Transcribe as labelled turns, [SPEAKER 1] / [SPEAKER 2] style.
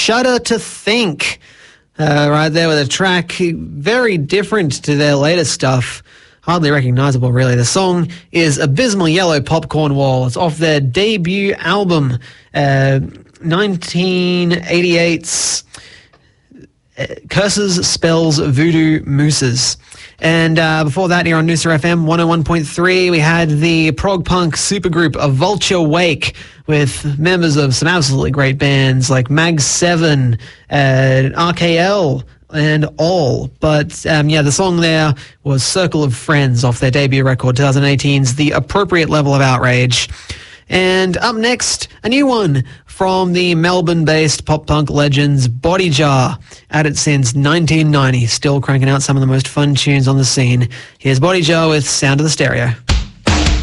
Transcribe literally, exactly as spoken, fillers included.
[SPEAKER 1] Shudder to Think. Uh, right there with a track very different to their latest stuff. Hardly recognizable, really. The song is Abysmal Yellow Popcorn Wall. It's off their debut album, uh, nineteen eighty-eight's uh, Curses, Spells, Voodoo, Mooses. And uh, before that, here on Noosa F M one oh one point three, we had the prog punk supergroup of Vulture Wake with members of some absolutely great bands like Mag seven, uh, R K L, and all. But um, yeah, the song there was Circle of Friends off their debut record, twenty eighteen's The Appropriate Level of Outrage. And up next, a new one from the Melbourne-based pop-punk legends Body Jar, at it since nineteen ninety, still cranking out some of the most fun tunes on the scene. Here's Body Jar with Sound of the Stereo.